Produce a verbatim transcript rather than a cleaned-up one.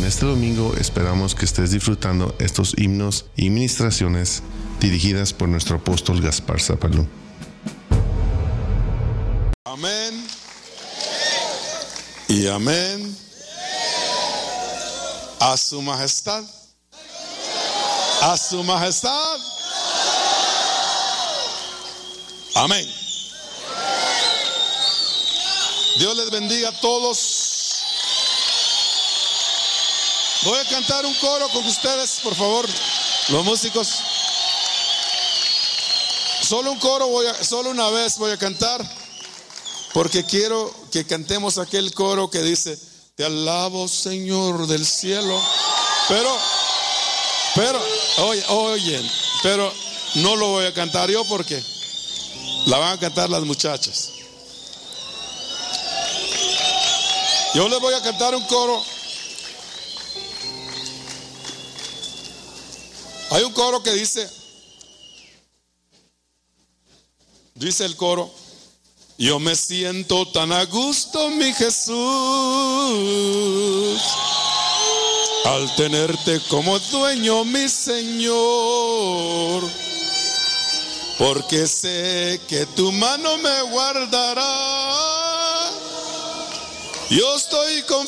este domingo esperamos que estés disfrutando estos himnos y ministraciones dirigidas por nuestro apóstol Gaspar Zapalú. Amén. Y amén. A su majestad. A su majestad. Amén. Dios les bendiga a todos. Voy a cantar un coro con ustedes, por favor, los músicos. Solo un coro, voy a, solo una vez voy a cantar, porque quiero que cantemos aquel coro que dice: te alabo, Señor del cielo. Pero, pero, oye, oyen, pero no lo voy a cantar yo porque la van a cantar las muchachas. Yo les voy a cantar un coro. Hay un coro que dice, dice el coro: yo me siento tan a gusto, mi Jesús, al tenerte como dueño, mi Señor, porque sé que tu mano me guardará. Yo estoy con